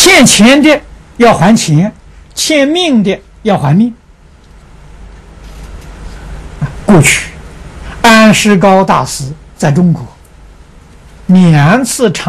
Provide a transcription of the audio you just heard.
欠钱的要还钱，欠命的要还命。过去安世高大师在中国2次